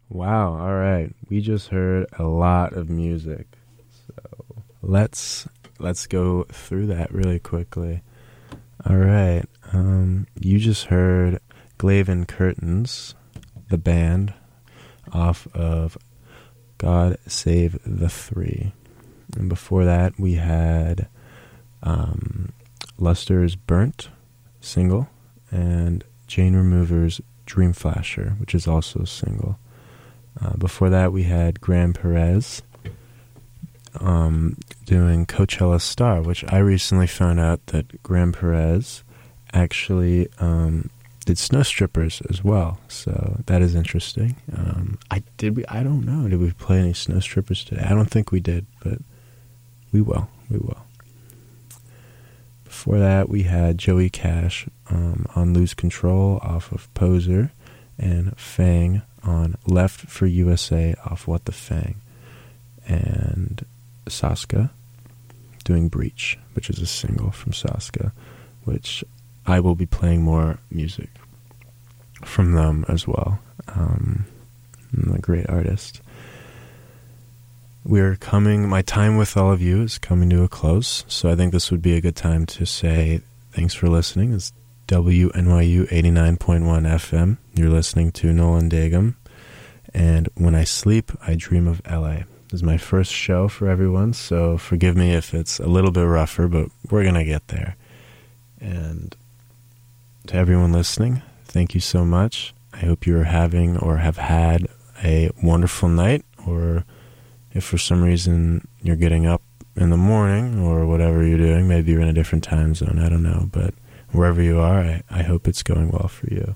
Wow, all right. We just heard a lot of music. So let's go through that really quickly. All right. You just heard Glaven Curtains, the band, off of God Save the Three. And before that, we had Luster's Burnt single and Jane Remover's Dream Flasher, which is also a single. Before that, we had Graham Perez doing Coachella Star, which I recently found out that Graham Perez actually did Snow Strippers as well. So that is interesting. I don't know. Did we play any Snow Strippers today? I don't think we did, but we will. We will. Before that, we had Joey Cash on Lose Control off of Poser, and Fang on Left for USA off What the Fang, and Saska doing Breach, which is a single from Saska, which I will be playing more music from them as well. A great artist. My time with all of you is coming to a close, so I think this would be a good time to say thanks for listening. It's WNYU 89.1 FM. You're listening to Nolan Dagum, and When I Sleep, I Dream of LA. This is my first show for everyone, so forgive me if it's a little bit rougher, but we're going to get there. And to everyone listening, thank you so much. I hope you're having or have had a wonderful night, or if for some reason you're getting up in the morning or whatever you're doing, maybe you're in a different time zone, I don't know, but wherever you are, I hope it's going well for you.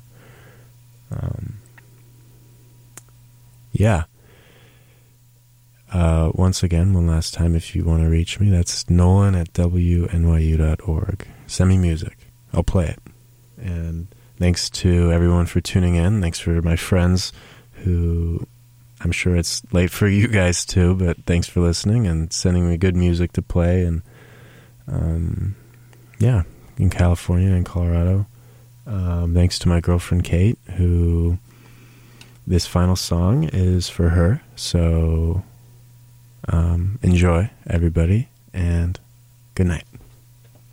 Yeah. Once again, one last time, if you want to reach me, that's nolan@wnyu.org. Send me music. I'll play it. And thanks to everyone for tuning in. Thanks for my friends who, I'm sure it's late for you guys too, but thanks for listening and sending me good music to play. And yeah, in California and Colorado. Thanks to my girlfriend Kate, who this final song is for her. So enjoy, everybody, and good night.